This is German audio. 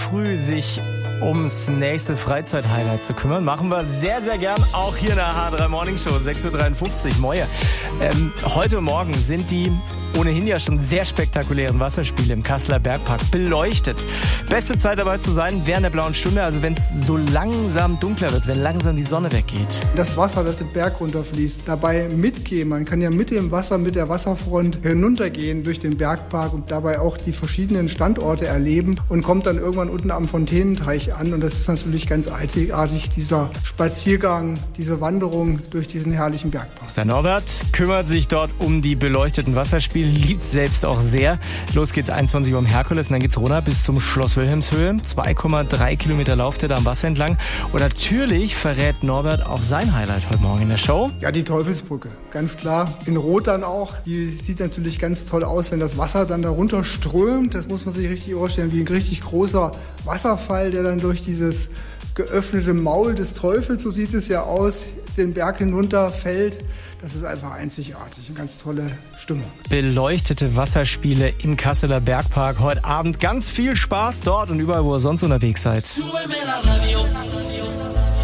früh sich ums nächste Freizeithighlight zu kümmern. Machen wir sehr, sehr gern, auch hier in der H3 Morning Show, 6.53 Uhr. Moje. Heute Morgen sind die ohnehin ja schon sehr spektakulären Wasserspiele im Kasseler Bergpark beleuchtet. Beste Zeit dabei zu sein während der blauen Stunde, also wenn es so langsam dunkler wird, wenn langsam die Sonne weggeht. Das Wasser, das den Berg runterfließt, dabei mitgehen. Man kann ja mit dem Wasser, mit der Wasserfront hinuntergehen durch den Bergpark und dabei auch die verschiedenen Standorte erleben und kommt dann irgendwann unten am Fontänenteich an. Und das ist natürlich ganz einzigartig, dieser Spaziergang, diese Wanderung durch diesen herrlichen Bergpark. Der Norbert kümmert sich dort um die beleuchteten Wasserspiele, liebt selbst auch sehr. Los geht's 21 Uhr im Herkules und dann geht's runter bis zum Schloss Wilhelmshöhe. 2,3 Kilometer lauft er da am Wasser entlang. Und natürlich verrät Norbert auch sein Highlight heute Morgen in der Show. Ja, die Teufelsbrücke, ganz klar. In Rot dann auch. Die sieht natürlich ganz toll aus, wenn das Wasser dann da runter strömt. Das muss man sich richtig vorstellen, wie ein richtig großer Wasserfall, der dann durch dieses geöffnete Maul des Teufels, so sieht es ja aus, den Berg hinunter fällt. Das ist einfach einzigartig, eine ganz tolle Stimmung. Beleuchtete Wasserspiele im Kasseler Bergpark. Heute Abend ganz viel Spaß dort und überall, wo ihr sonst unterwegs seid.